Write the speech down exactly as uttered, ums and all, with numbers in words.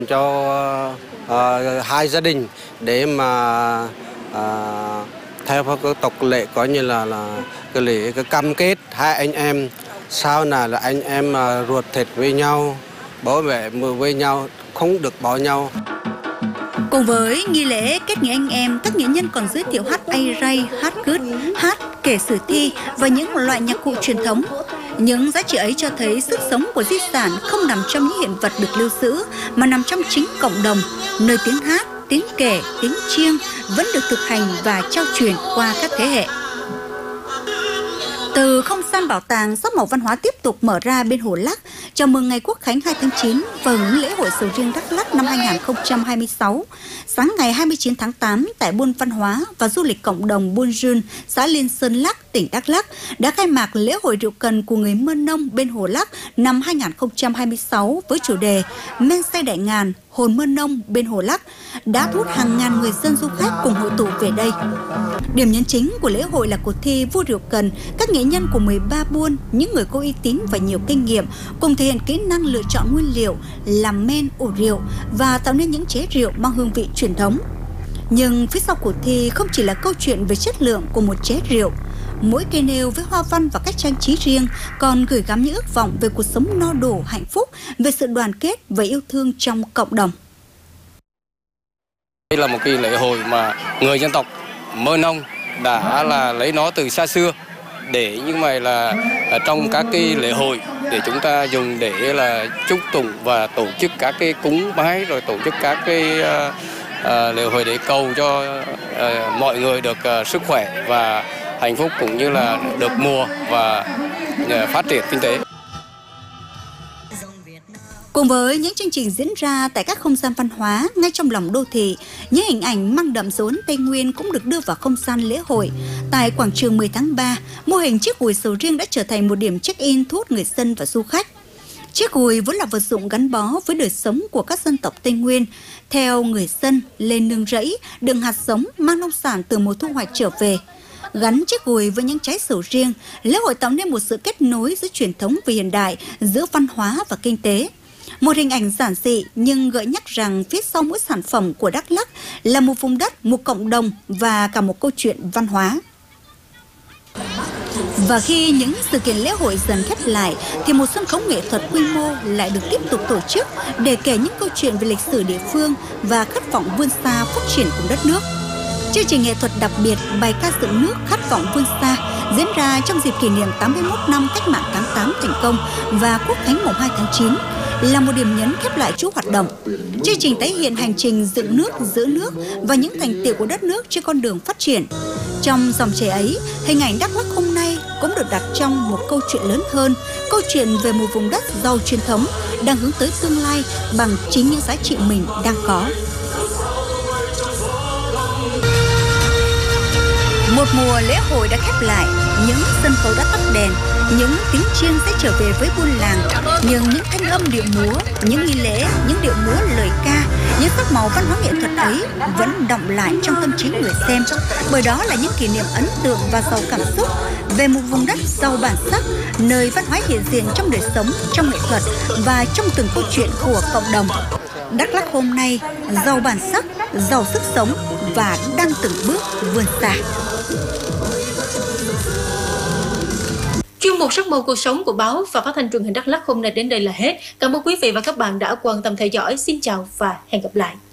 cho uh, hai gia đình để mà uh, theo cái tục lệ coi như là là cái lễ cái cam kết hai anh em sau này là anh em uh, ruột thịt với nhau, bố mẹ với nhau, không được bỏ nhau. Cùng với nghi lễ kết nghĩa anh em, các nghệ nhân còn giới thiệu hát ây ray, hát cướt, hát kể sử thi và những loại nhạc cụ truyền thống. Những giá trị ấy cho thấy sức sống của di sản không nằm trong những hiện vật được lưu giữ, mà nằm trong chính cộng đồng, nơi tiếng hát, tiếng kể, tiếng chiêng vẫn được thực hành và trao truyền qua các thế hệ. Từ không gian bảo tàng, sắc màu văn hóa tiếp tục mở ra bên Hồ Lắc, chào mừng ngày Quốc khánh hai tháng chín và hưởng lễ hội sầu riêng Đắk Lắk năm hai nghìn không trăm hai mươi sáu. Sáng ngày hai mươi chín tháng tám, tại Buôn Văn hóa và Du lịch cộng đồng Buôn Dun, xã Liên Sơn Lắc, tỉnh Đắk Lắk đã khai mạc lễ hội rượu cần của người Mơ Nông bên Hồ Lắc năm hai nghìn không trăm hai mươi sáu với chủ đề Men say đại ngàn, hồn Mơ Nông bên Hồ Lắc đã thu hút hàng ngàn người dân du khách cùng hội tụ về đây. Điểm nhấn chính của lễ hội là cuộc thi vua rượu cần, các nghệ nhân của mười ba buôn, những người có uy tín và nhiều kinh nghiệm cùng thể hiện kỹ năng lựa chọn nguyên liệu, làm men, ủ rượu và tạo nên những chế rượu mang hương vị truyền thống. Nhưng phía sau cuộc thi không chỉ là câu chuyện về chất lượng của một chế rượu, mỗi cây nêu với hoa văn và cách trang trí riêng còn gửi gắm những ước vọng về cuộc sống no đủ, hạnh phúc, về sự đoàn kết và yêu thương trong cộng đồng. Đây là một cái lễ hội mà người dân tộc Mơ Nông đã là lấy nó từ xa xưa để nhưng mà là trong các cái lễ hội để chúng ta dùng để là chúc tụng và tổ chức các cái cúng bái, rồi tổ chức các cái uh, uh, lễ hội để cầu cho uh, mọi người được uh, sức khỏe và hạnh phúc cũng như là được mùa và uh, phát triển kinh tế. Cùng với những chương trình diễn ra tại các không gian văn hóa ngay trong lòng đô thị, những hình ảnh mang đậm dấu ấn Tây Nguyên cũng được đưa vào không gian lễ hội. Tại quảng trường mười tháng ba, mô hình chiếc gùi sầu riêng đã trở thành một điểm check-in thu hút người dân và du khách. Chiếc gùi vốn là vật dụng gắn bó với đời sống của các dân tộc Tây Nguyên. Theo người dân lên nương rẫy, đựng hạt giống mang nông sản từ mùa thu hoạch trở về. Gắn chiếc gùi với những trái sầu riêng, lễ hội tạo nên một sự kết nối giữa truyền thống và hiện đại, giữa văn hóa và kinh tế. Một hình ảnh giản dị nhưng gợi nhắc rằng phía sau mỗi sản phẩm của Đắk Lắk là một vùng đất, một cộng đồng và cả một câu chuyện văn hóa. Và khi những sự kiện lễ hội dần khép lại thì một sân khấu nghệ thuật quy mô lại được tiếp tục tổ chức để kể những câu chuyện về lịch sử địa phương và khát vọng vươn xa phát triển của đất nước. Chương trình nghệ thuật đặc biệt bài ca dựng nước khát vọng vươn xa diễn ra trong dịp kỷ niệm tám mươi mốt năm cách mạng tháng tám thành công và Quốc khánh mùng hai tháng chín là một điểm nhấn khép lại chuỗi hoạt động. Chương trình tái hiện hành trình dựng nước, giữ nước và những thành tựu của đất nước trên con đường phát triển. Trong dòng chảy ấy, hình ảnh Đắk Lắk hôm nay cũng được đặt trong một câu chuyện lớn hơn, câu chuyện về một vùng đất giàu truyền thống đang hướng tới tương lai bằng chính những giá trị mình đang có. Một mùa lễ hội đã khép lại, những sân khấu đã tắt đèn, những tiếng chiêng sẽ trở về với buôn làng, nhưng những thanh âm điệu múa, những nghi lễ, những điệu múa lời ca, những sắc màu văn hóa nghệ thuật ấy vẫn đọng lại trong tâm trí người xem, bởi đó là những kỷ niệm ấn tượng và giàu cảm xúc về một vùng đất giàu bản sắc, nơi văn hóa hiện diện trong đời sống, trong nghệ thuật và trong từng câu chuyện của cộng đồng. Đắk Lắk hôm nay giàu bản sắc, giàu sức sống và đang từng bước vươn xa. Chuyên mục Sắc màu cuộc sống của báo và phát thanh truyền hình Đắk Lắk hôm nay đến đây là hết. Cảm ơn quý vị và các bạn đã quan tâm theo dõi. Xin chào và hẹn gặp lại.